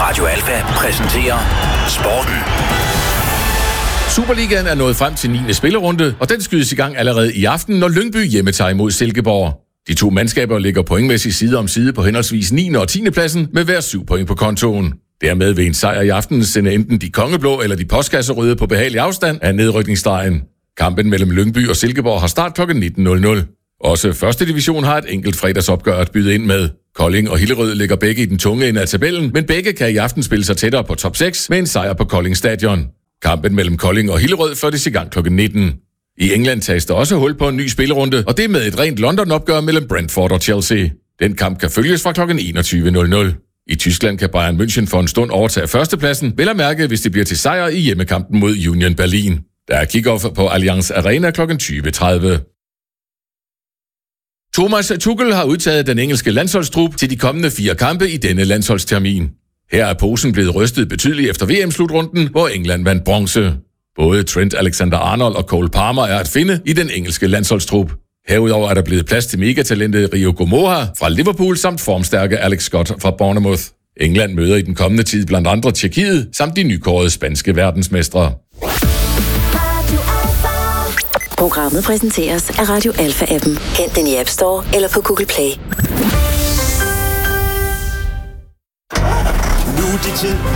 Radio Alfa præsenterer Sporten. Superligaen er nået frem til 9. spillerunde, og den skydes i gang allerede i aften, når Lyngby hjemme tager imod Silkeborg. De to mandskaber ligger pointmæssigt side om side på henholdsvis 9. og 10. pladsen med hver 7 point på kontoen. Dermed vil en sejr i aften sende enten de kongeblå eller de postkasserøde på behagelig afstand af nedrykningsstregen. Kampen mellem Lyngby og Silkeborg har start kl. 19.00. Også første division har et enkelt fredagsopgør at byde ind med. Kolding og Hillerød ligger begge i den tunge ende af tabellen, men begge kan i aften spille sig tættere på top 6 med en sejr på Kolding Stadion. Kampen mellem Kolding og Hillerød flyttes i gang kl. 19. I England tages der også hul på en ny spillerunde, og det er med et rent London-opgør mellem Brentford og Chelsea. Den kamp kan følges fra kl. 21.00. I Tyskland kan Bayern München for en stund overtage førstepladsen, vel at mærke, hvis det bliver til sejr i hjemmekampen mod Union Berlin. Der er kick-off på Allianz Arena kl. 20.30. Thomas Tuchel har udtaget den engelske landsholdstrup til de kommende 4 kampe i denne landsholdstermin. Her er posen blevet rystet betydeligt efter VM-slutrunden, hvor England vandt bronze. Både Trent Alexander-Arnold og Cole Palmer er at finde i den engelske landsholdstrup. Herudover er der blevet plads til megatalentet Rio Gomoha fra Liverpool samt formstærke Alex Scott fra Bournemouth. England møder i den kommende tid blandt andre Tjekkiet samt de nykårede spanske verdensmestre. Programmet præsenteres af Radio Alfa-appen. Hent den i App Store eller på Google Play. Nu er det tid